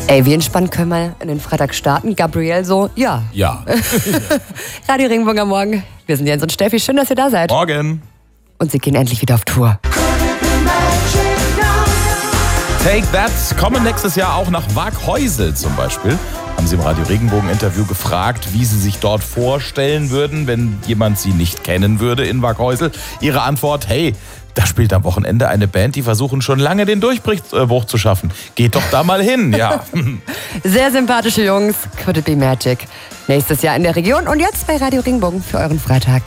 Ey, wie entspannt können wir in den Freitag starten? Gabriel so, ja. Ja. Radio Regenbogen am Morgen. Wir sind Jens und Steffi, schön, dass ihr da seid. Morgen. Und sie gehen endlich wieder auf Tour. Take That kommen nächstes Jahr auch nach Waghäusel zum Beispiel. Haben sie im Radio Regenbogen Interview gefragt, wie sie sich dort vorstellen würden, wenn jemand sie nicht kennen würde in Waghäusel. Ihre Antwort, hey, da spielt am Wochenende eine Band, die versuchen schon lange den Durchbruch zu schaffen. Geht doch da mal hin, ja. Sehr sympathische Jungs, could it be magic. Nächstes Jahr in der Region und jetzt bei Radio Regenbogen für euren Freitag.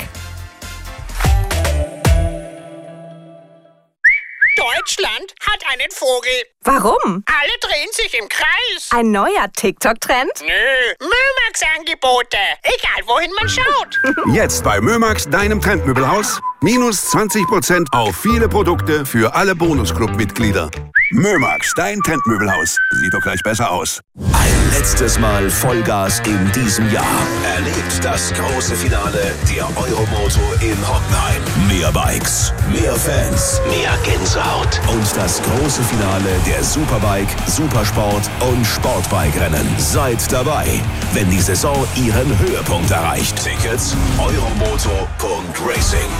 Deutschland hat einen Vogel. Warum? Alle drehen sich im Kreis. Ein neuer TikTok-Trend? Nö, Mömax-Angebote. Egal, wohin man schaut. Jetzt bei Mömax, deinem Trendmöbelhaus. Minus 20% auf viele Produkte für alle Bonusclub-Mitglieder. Mömax, dein Trendmöbelhaus. Sieht doch gleich besser aus. Ein letztes Mal Vollgas in diesem Jahr. Erlebt das große Finale der Euromoto in Hockenheim. Mehr Bikes, mehr Fans, mehr Gänsehaut. Und das große Finale der Superbike, Supersport und Sportbike-Rennen. Seid dabei, wenn die Saison ihren Höhepunkt erreicht. Tickets euromoto.racing.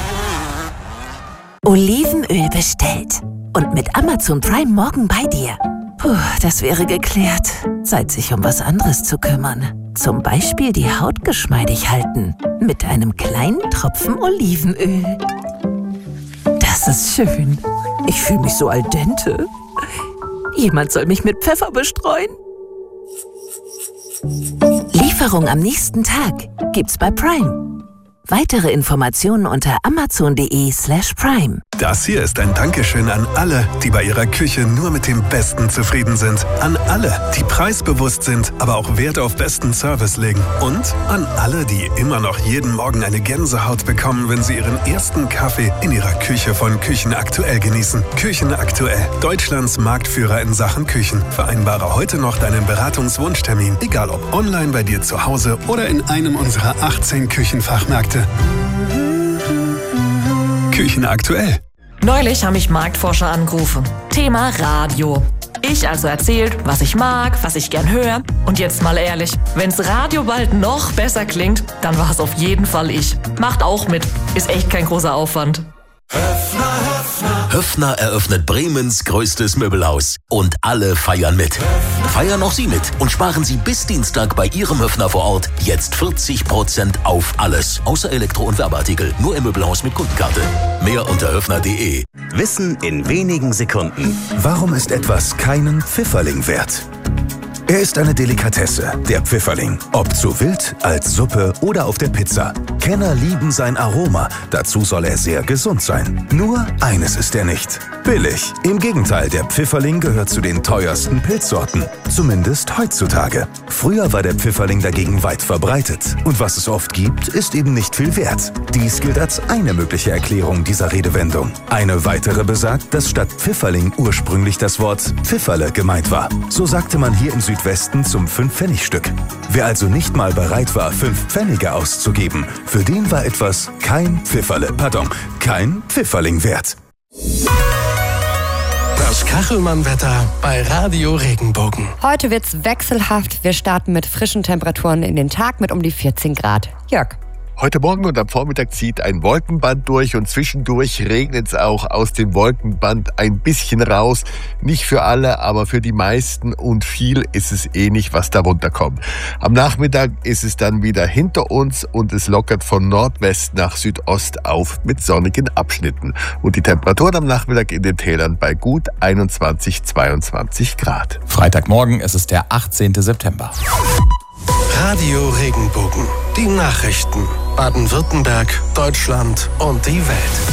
Olivenöl bestellt. Und mit Amazon Prime morgen bei dir. Puh, das wäre geklärt. Zeit, sich um was anderes zu kümmern. Zum Beispiel die Haut geschmeidig halten. Mit einem kleinen Tropfen Olivenöl. Das ist schön. Ich fühle mich so al dente. Jemand soll mich mit Pfeffer bestreuen. Lieferung am nächsten Tag gibt's bei Prime. Weitere Informationen unter amazon.de/prime. Das hier ist ein Dankeschön an alle, die bei ihrer Küche nur mit dem Besten zufrieden sind. An alle, die preisbewusst sind, aber auch Wert auf besten Service legen. Und an alle, die immer noch jeden Morgen eine Gänsehaut bekommen, wenn sie ihren ersten Kaffee in ihrer Küche von Küchen Aktuell genießen. Küchen Aktuell, Deutschlands Marktführer in Sachen Küchen. Vereinbare heute noch deinen Beratungswunschtermin, egal ob online bei dir zu Hause oder in einem unserer 18 Küchenfachmärkte. Küchen Aktuell. Neulich haben mich Marktforscher angerufen. Thema Radio. Ich also erzählt, was ich mag, was ich gern höre. Und jetzt mal ehrlich, wenn's Radio bald noch besser klingt, dann war es auf jeden Fall ich. Macht auch mit. Ist echt kein großer Aufwand. Höffner eröffnet Bremens größtes Möbelhaus. Und alle feiern mit. Feiern auch Sie mit und sparen Sie bis Dienstag bei Ihrem Höffner vor Ort jetzt 40% auf alles. Außer Elektro- und Werbeartikel. Nur im Möbelhaus mit Kundenkarte. Mehr unter höffner.de. Wissen in wenigen Sekunden. Warum ist etwas keinen Pfifferling wert? Er ist eine Delikatesse, der Pfifferling. Ob zu wild, als Suppe oder auf der Pizza. Kenner lieben sein Aroma. Dazu soll er sehr gesund sein. Nur eines ist er nicht: billig. Im Gegenteil, der Pfifferling gehört zu den teuersten Pilzsorten. Zumindest heutzutage. Früher war der Pfifferling dagegen weit verbreitet. Und was es oft gibt, ist eben nicht viel wert. Dies gilt als eine mögliche Erklärung dieser Redewendung. Eine weitere besagt, dass statt Pfifferling ursprünglich das Wort Pfifferle gemeint war. So sagte man hier im Südwesten zum 5-Pfennig-Stück. Wer also nicht mal bereit war, 5 Pfennige auszugeben, für den war etwas kein Pfifferling wert. Das Kachelmann-Wetter bei Radio Regenbogen. Heute wird's wechselhaft. Wir starten mit frischen Temperaturen in den Tag mit um die 14 Grad. Jörg. Heute Morgen und am Vormittag zieht ein Wolkenband durch und zwischendurch regnet es auch aus dem Wolkenband ein bisschen raus. Nicht für alle, aber für die meisten, und viel ist es nicht, was da runterkommt. Am Nachmittag ist es dann wieder hinter uns und es lockert von Nordwest nach Südost auf mit sonnigen Abschnitten. Und die Temperaturen am Nachmittag in den Tälern bei gut 21-22 Grad. Freitagmorgen, es ist der 18. September. Radio Regenbogen. Die Nachrichten. Baden-Württemberg, Deutschland und die Welt.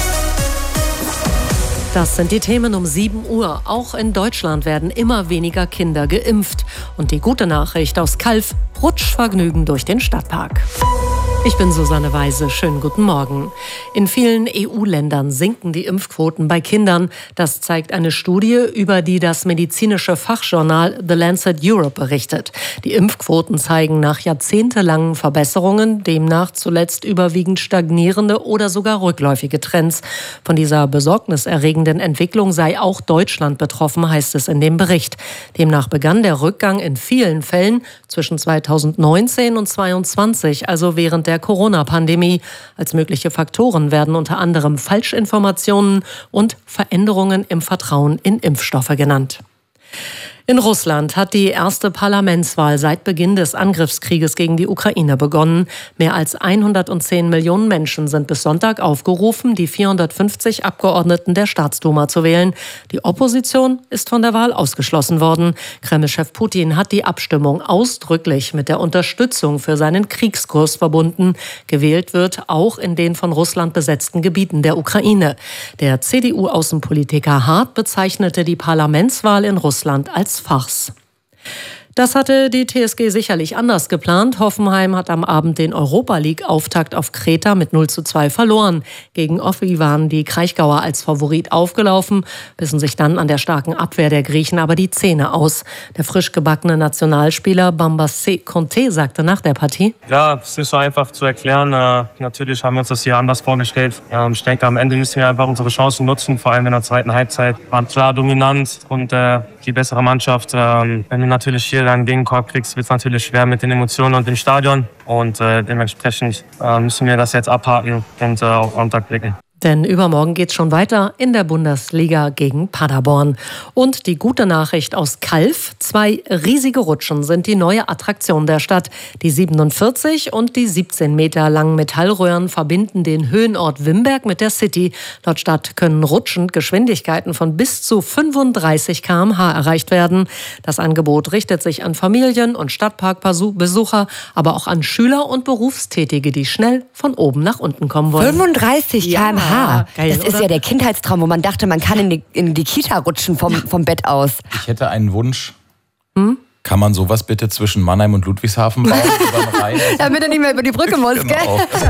Das sind die Themen um 7 Uhr. Auch in Deutschland werden immer weniger Kinder geimpft. Und die gute Nachricht aus Calw: Rutschvergnügen durch den Stadtpark. Ich bin Susanne Weise. Schönen guten Morgen. In vielen EU-Ländern sinken die Impfquoten bei Kindern. Das zeigt eine Studie, über die das medizinische Fachjournal The Lancet Europe berichtet. Die Impfquoten zeigen nach jahrzehntelangen Verbesserungen demnach zuletzt überwiegend stagnierende oder sogar rückläufige Trends. Von dieser besorgniserregenden Entwicklung sei auch Deutschland betroffen, heißt es in dem Bericht. Demnach begann der Rückgang in vielen Fällen zwischen 2019 und 2022, also während der Corona-Pandemie. Als mögliche Faktoren werden unter anderem Falschinformationen und Veränderungen im Vertrauen in Impfstoffe genannt. In Russland hat die erste Parlamentswahl seit Beginn des Angriffskrieges gegen die Ukraine begonnen. Mehr als 110 Millionen Menschen sind bis Sonntag aufgerufen, die 450 Abgeordneten der Staatsduma zu wählen. Die Opposition ist von der Wahl ausgeschlossen worden. Kreml-Chef Putin hat die Abstimmung ausdrücklich mit der Unterstützung für seinen Kriegskurs verbunden. Gewählt wird auch in den von Russland besetzten Gebieten der Ukraine. Der CDU-Außenpolitiker Hart bezeichnete die Parlamentswahl in Russland als Farce. Das hatte die TSG sicherlich anders geplant. Hoffenheim hat am Abend den Europa-League-Auftakt auf Kreta mit 0:2 verloren. Gegen Offi waren die Kraichgauer als Favorit aufgelaufen, bissen sich dann an der starken Abwehr der Griechen aber die Zähne aus. Der frisch gebackene Nationalspieler Bambassé Conté sagte nach der Partie: Ja, es ist nicht so einfach zu erklären. Natürlich haben wir uns das hier anders vorgestellt. Ich denke, am Ende müssen wir einfach unsere Chancen nutzen. Vor allem in der zweiten Halbzeit waren klar dominant und die bessere Mannschaft. Wenn du natürlich hier einen Gegenkorb kriegst, wird es natürlich schwer mit den Emotionen und dem Stadion. Und dementsprechend müssen wir das jetzt abhaken und auf Sonntag blicken. Denn übermorgen geht's schon weiter in der Bundesliga gegen Paderborn. Und die gute Nachricht aus Calw: 2 riesige Rutschen sind die neue Attraktion der Stadt. Die 47 und die 17 Meter langen Metallröhren verbinden den Höhenort Wimberg mit der City. Laut Stadt können rutschend Geschwindigkeiten von bis zu 35 km/h erreicht werden. Das Angebot richtet sich an Familien und Stadtparkbesucher, aber auch an Schüler und Berufstätige, die schnell von oben nach unten kommen wollen. 35 km/h. Geil, das ist ja der Kindheitstraum, wo man dachte, man kann in die Kita rutschen vom Bett aus. Ich hätte einen Wunsch. Kann man sowas bitte zwischen Mannheim und Ludwigshafen bauen? Damit er nicht mehr über die Brücke muss, Genau. gell?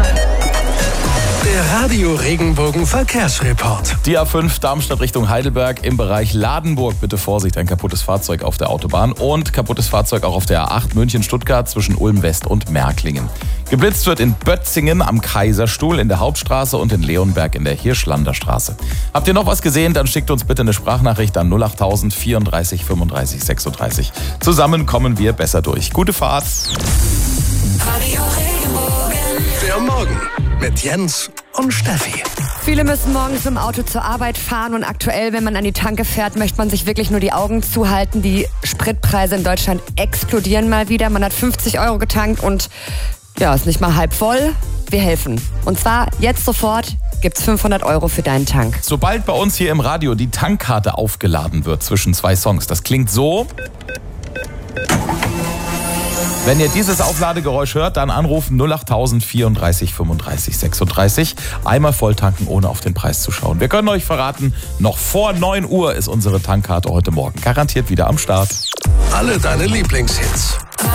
Der Radio Regenbogen Verkehrsreport. Die A5 Darmstadt Richtung Heidelberg im Bereich Ladenburg. Bitte Vorsicht, ein kaputtes Fahrzeug auf der Autobahn und kaputtes Fahrzeug auch auf der A8 München-Stuttgart zwischen Ulm West und Märklingen. Geblitzt wird in Bötzingen am Kaiserstuhl in der Hauptstraße und in Leonberg in der Hirschlander Straße. Habt ihr noch was gesehen? Dann schickt uns bitte eine Sprachnachricht an 08000 34 35 36. Zusammen kommen wir besser durch. Gute Fahrt. Radio Regenbogen. Der Morgen mit Jens und Steffi. Viele müssen morgens im Auto zur Arbeit fahren und aktuell, wenn man an die Tanke fährt, möchte man sich wirklich nur die Augen zuhalten. Die Spritpreise in Deutschland explodieren mal wieder. Man hat 50 € getankt und ja, ist nicht mal halb voll. Wir helfen. Und zwar jetzt sofort gibt's 500 € für deinen Tank. Sobald bei uns hier im Radio die Tankkarte aufgeladen wird zwischen 2 Songs, das klingt so. Wenn ihr dieses Aufladegeräusch hört, dann anrufen 08000 34 35 36. Einmal volltanken, ohne auf den Preis zu schauen. Wir können euch verraten, noch vor 9 Uhr ist unsere Tankkarte heute Morgen garantiert wieder am Start. Alle deine Lieblingshits.